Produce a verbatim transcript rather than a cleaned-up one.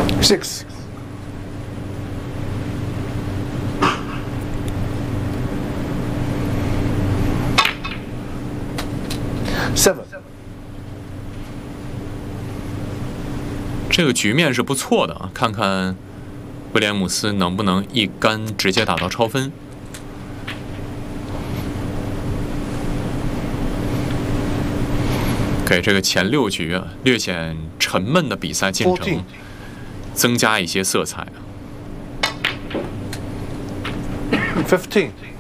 Six. Seven. 这个局面是不错的啊，看看威廉姆斯能不能一杆直接打到超分。给这个前六局啊略显沉闷的比赛进程增加一些色彩啊。 Fifteen.